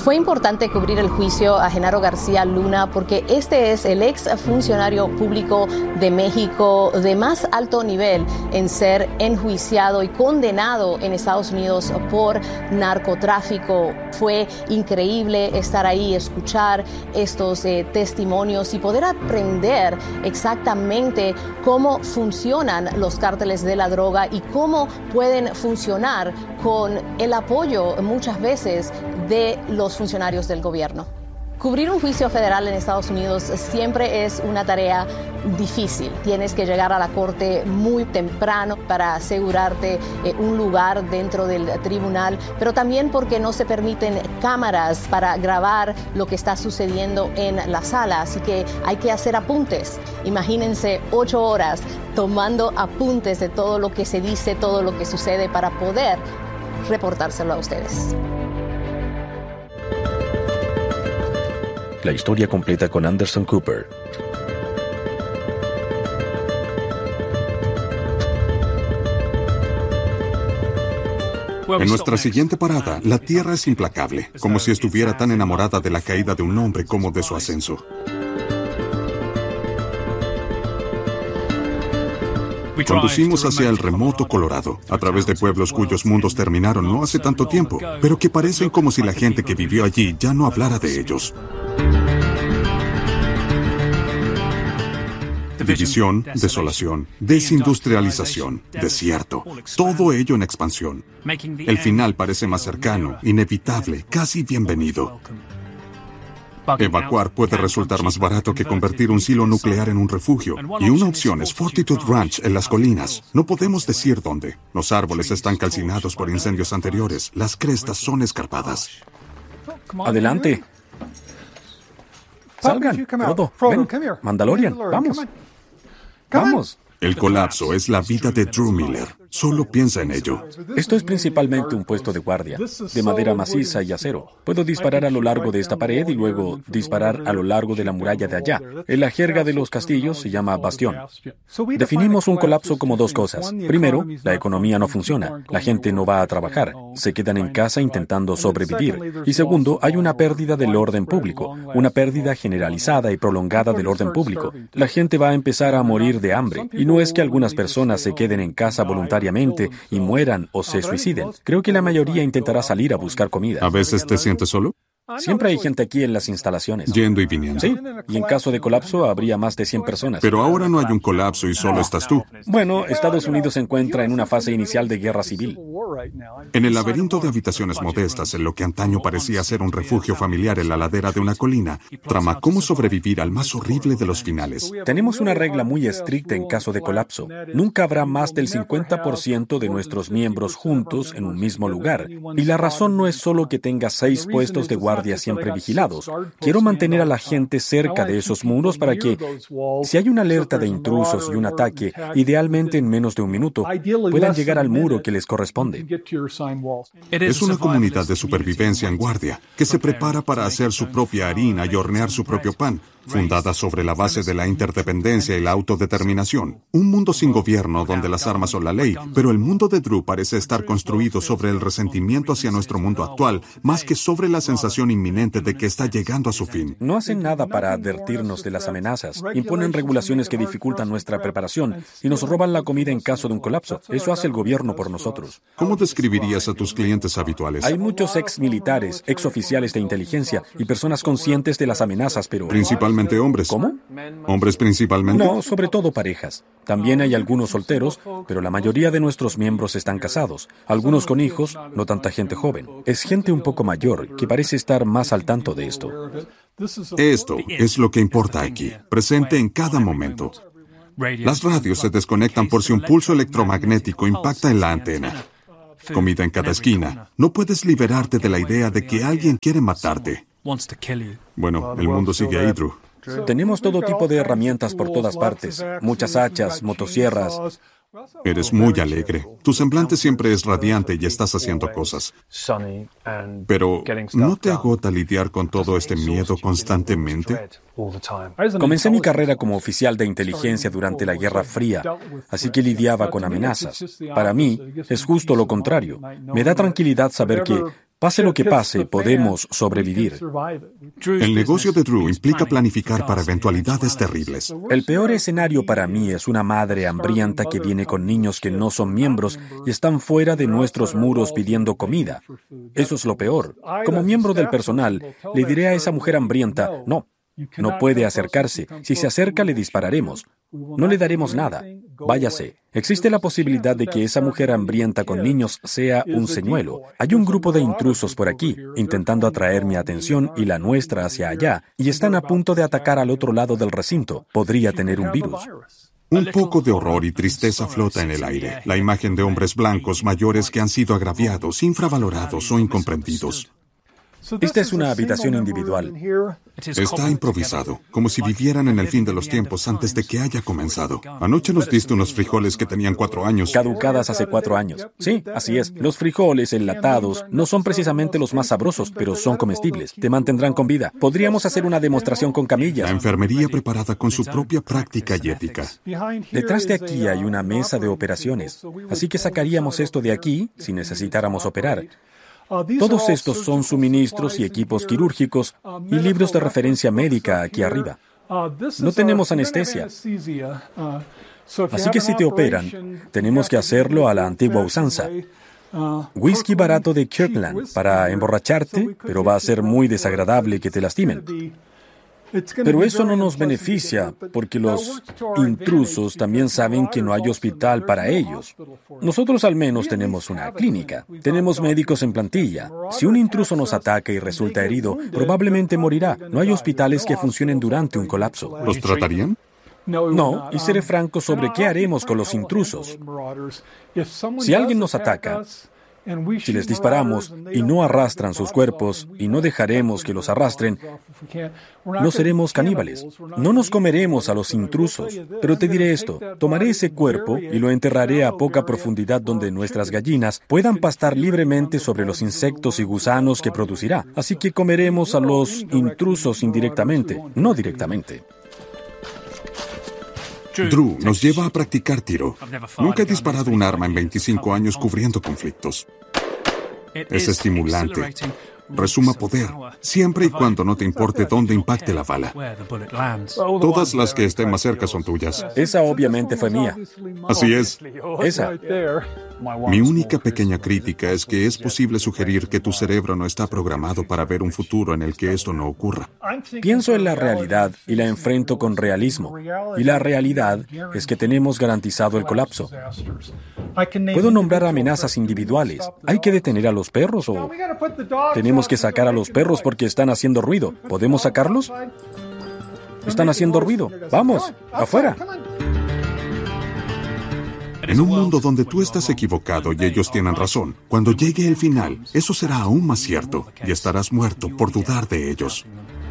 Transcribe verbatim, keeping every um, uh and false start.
Fue importante cubrir el juicio a Genaro García Luna porque este es el ex funcionario público de México de más alto nivel en ser enjuiciado y condenado en Estados Unidos por narcotráfico. Fue increíble estar ahí, escuchar estos eh, testimonios y poder aprender exactamente cómo funcionan los cárteles de la droga y cómo pueden funcionar con el apoyo muchas veces de los funcionarios del gobierno. Cubrir un juicio federal en Estados Unidos siempre es una tarea difícil. Tienes que llegar a la corte muy temprano para asegurarte eh, un lugar dentro del tribunal, pero también porque no se permiten cámaras para grabar lo que está sucediendo en la sala, así que hay que hacer apuntes. Imagínense ocho horas tomando apuntes de todo lo que se dice, todo lo que sucede para poder reportárselo a ustedes. La historia completa con Anderson Cooper. En nuestra siguiente parada, la Tierra es implacable, como si estuviera tan enamorada de la caída de un hombre como de su ascenso. Conducimos hacia el remoto Colorado, a través de pueblos cuyos mundos terminaron no hace tanto tiempo, pero que parecen como si la gente que vivió allí ya no hablara de ellos. División, desolación, desindustrialización, desierto, todo ello en expansión. El final parece más cercano, inevitable, casi bienvenido. Evacuar puede resultar más barato que convertir un silo nuclear en un refugio. Y una opción es Fortitude Ranch en las colinas. No podemos decir dónde. Los árboles están calcinados por incendios anteriores. Las crestas son escarpadas. Adelante. Salgan, Frodo, ven. Mandalorian, vamos. Vamos. El colapso es la vida de Drew Miller. Solo piensa en ello. Esto es principalmente un puesto de guardia, de madera maciza y acero. Puedo disparar a lo largo de esta pared y luego disparar a lo largo de la muralla de allá. En la jerga de los castillos se llama bastión. Definimos un colapso como dos cosas. Primero, la economía no funciona. La gente no va a trabajar. Se quedan en casa intentando sobrevivir. Y segundo, hay una pérdida del orden público. Una pérdida generalizada y prolongada del orden público. La gente va a empezar a morir de hambre. Y no es que algunas personas se queden en casa voluntariamente y mueran o se suiciden. Creo que la mayoría intentará salir a buscar comida. ¿A veces te sientes solo? Siempre hay gente aquí en las instalaciones. Yendo y viniendo. Sí, y en caso de colapso habría más de cien personas. Pero ahora no hay un colapso y solo estás tú. Bueno, Estados Unidos se encuentra en una fase inicial de guerra civil. En el laberinto de habitaciones modestas, en lo que antaño parecía ser un refugio familiar en la ladera de una colina, trama cómo sobrevivir al más horrible de los finales. Tenemos una regla muy estricta en caso de colapso. Nunca habrá más del cincuenta por ciento de nuestros miembros juntos en un mismo lugar. Y la razón no es solo que tenga seis puestos de guardia siempre vigilados. Quiero mantener a la gente cerca de esos muros para que, si hay una alerta de intrusos y un ataque, idealmente en menos de un minuto, puedan llegar al muro que les corresponde. Es una comunidad de supervivencia en guardia, que se prepara para hacer su propia harina y hornear su propio pan, fundada sobre la base de la interdependencia y la autodeterminación. Un mundo sin gobierno donde las armas son la ley, pero el mundo de Drew parece estar construido sobre el resentimiento hacia nuestro mundo actual, más que sobre la sensación inminente de que está llegando a su fin. No hacen nada para advertirnos de las amenazas. Imponen regulaciones que dificultan nuestra preparación y nos roban la comida en caso de un colapso. Eso hace el gobierno por nosotros. ¿Cómo describirías a tus clientes habituales? Hay muchos ex militares, ex oficiales de inteligencia y personas conscientes de las amenazas, pero... Principalmente hombres. ¿Cómo? ¿Hombres principalmente? No, sobre todo parejas. También hay algunos solteros, pero la mayoría de nuestros miembros están casados. Algunos con hijos, no tanta gente joven. Es gente un poco mayor que parece estar más al tanto de esto. Esto es lo que importa aquí, presente en cada momento. Las radios se desconectan por si un pulso electromagnético impacta en la antena. Comida en cada esquina. No puedes liberarte de la idea de que alguien quiere matarte. Bueno, el mundo sigue ahí, Drew. Tenemos todo tipo de herramientas por todas partes. Muchas hachas, motosierras. Eres muy alegre. Tu semblante siempre es radiante y estás haciendo cosas. Pero, ¿no te agota lidiar con todo este miedo constantemente? Comencé mi carrera como oficial de inteligencia durante la Guerra Fría, así que lidiaba con amenazas. Para mí, es justo lo contrario. Me da tranquilidad saber que, Pase lo que pase, podemos sobrevivir. El negocio de Drew implica planificar para eventualidades terribles. El peor escenario para mí es una madre hambrienta que viene con niños que no son miembros y están fuera de nuestros muros pidiendo comida. Eso es lo peor. Como miembro del personal, le diré a esa mujer hambrienta, no, no puede acercarse. Si se acerca, le dispararemos. No le daremos nada. Váyase. Existe la posibilidad de que esa mujer hambrienta con niños sea un señuelo. Hay un grupo de intrusos por aquí, intentando atraer mi atención y la nuestra hacia allá, y están a punto de atacar al otro lado del recinto. Podría tener un virus. Un poco de horror y tristeza flota en el aire. La imagen de hombres blancos mayores que han sido agraviados, infravalorados o incomprendidos. Esta es una habitación individual. Está improvisado, como si vivieran en el fin de los tiempos antes de que haya comenzado. Anoche nos diste unos frijoles que tenían cuatro años. Caducadas hace cuatro años. Sí, así es. Los frijoles enlatados no son precisamente los más sabrosos, pero son comestibles. Te mantendrán con vida. Podríamos hacer una demostración con camillas. La enfermería preparada con su propia práctica y ética. Detrás de aquí hay una mesa de operaciones, así que sacaríamos esto de aquí si necesitáramos operar. Todos estos son suministros y equipos quirúrgicos y libros de referencia médica aquí arriba. No tenemos anestesia. Así que si te operan, tenemos que hacerlo a la antigua usanza. Whisky barato de Kirkland para emborracharte, pero va a ser muy desagradable que te lastimen. Pero eso no nos beneficia, porque los intrusos también saben que no hay hospital para ellos. Nosotros al menos tenemos una clínica. Tenemos médicos en plantilla. Si un intruso nos ataca y resulta herido, probablemente morirá. No hay hospitales que funcionen durante un colapso. ¿Los tratarían? No, y seré franco sobre qué haremos con los intrusos. Si alguien nos ataca, si les disparamos y no arrastran sus cuerpos y no dejaremos que los arrastren, no seremos caníbales. No nos comeremos a los intrusos. Pero te diré esto, tomaré ese cuerpo y lo enterraré a poca profundidad donde nuestras gallinas puedan pastar libremente sobre los insectos y gusanos que producirá. Así que comeremos a los intrusos indirectamente, no directamente. Drew nos lleva a practicar tiro. Nunca he disparado un arma en veinticinco años cubriendo conflictos. Es estimulante. Resuma poder, siempre y cuando no te importe dónde impacte la bala. Todas las que estén más cerca son tuyas. Esa obviamente fue mía. Así es. Esa. Mi única pequeña crítica es que es posible sugerir que tu cerebro no está programado para ver un futuro en el que esto no ocurra. Pienso en la realidad y la enfrento con realismo. Y la realidad es que tenemos garantizado el colapso. Puedo nombrar amenazas individuales. ¿Hay que detener a los perros o tenemos que sacar a los perros porque están haciendo ruido? ¿Podemos sacarlos? Están haciendo ruido. Vamos, afuera. En un mundo donde tú estás equivocado y ellos tienen razón, cuando llegue el final, eso será aún más cierto y estarás muerto por dudar de ellos.